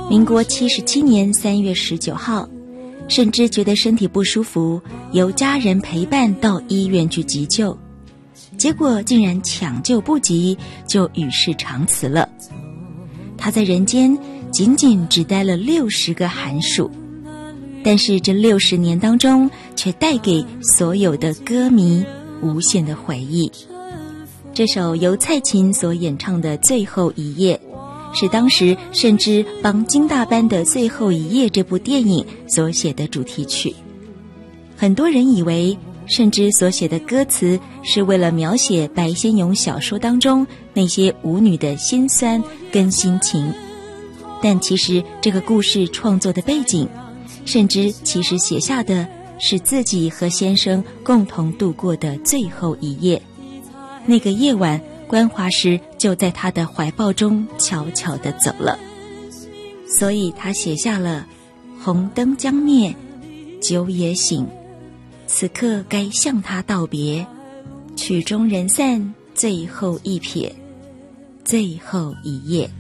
民国77年3月19号，甚至觉得身体不舒服，由家人陪伴到医院去急救，结果竟然抢救不及，就与世长辞了。他在人间仅仅只待了60个寒暑，但是这60年当中，却带给所有的歌迷无限的回忆。这首由蔡琴所演唱的《最后一夜》，是当时甚至帮金大班的《最后一夜》这部电影所写的主题曲。很多人以为，甚至所写的歌词是为了描写白先勇小说当中那些舞女的辛酸跟心情，但其实这个故事创作的背景，甚至其实写下的是自己和先生共同度过的最后一夜。那个夜晚，关华时就在他的怀抱中悄悄地走了，所以他写下了红灯将灭，酒也醒，此刻该向他道别，曲终人散，最后一瞥，最后一夜。